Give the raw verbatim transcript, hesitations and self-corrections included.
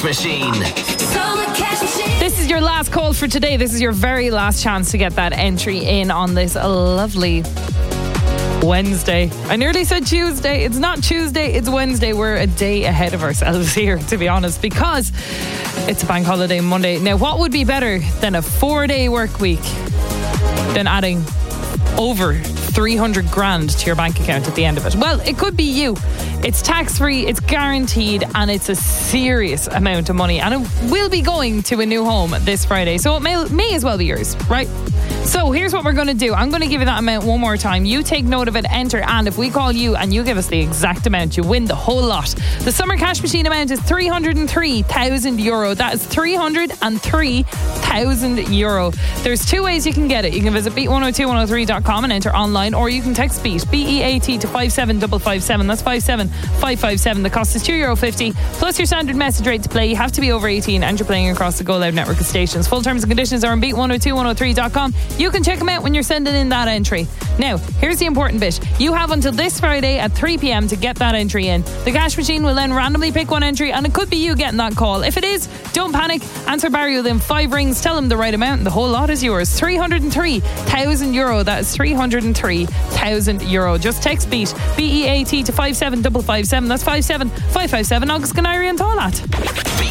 Cash Machine. Summer Cash Machine. This is your last call for today. This is your very last chance to get that entry in on this lovely Wednesday. I nearly said Tuesday. It's not Tuesday, it's Wednesday. We're a day ahead of ourselves here, to be honest, because it's a bank holiday Monday. Now, what would be better than a four-day work week than adding over three hundred grand to your bank account at the end of it? Well, it could be you. It's tax-free, it's guaranteed, and it's a serious amount of money. And it will be going to a new home this Friday, so it may, may as well be yours, right? So here's what we're going to do. I'm going to give you that amount one more time. You take note of it, enter, and if we call you and you give us the exact amount, you win the whole lot. The Summer Cash Machine amount is three hundred three thousand euro. That is three hundred three thousand euro. There's two ways you can get it. You can visit beat one oh two one oh three dot com and enter online, or you can text BEAT, B E A T, to five seven five five seven. That's five seven five five seven. The cost is two euro fifty plus your standard message rate to play. You have to be over eighteen and you're playing across the Go Loud network of stations. Full terms and conditions are on beat one oh two one oh three dot com. You can check them out when you're sending in that entry. Now, here's the important bit. You have until this Friday at three p.m. to get that entry in. The cash machine will then randomly pick one entry, and it could be you getting that call. If it is, don't panic. Answer Barry within five rings. Tell him the right amount, and the whole lot is yours. three hundred three thousand euro. That is three hundred three thousand euro. Just text BEAT, B E A T, to five seven five five seven. That's five seven five five seven. August Canary and Tolat.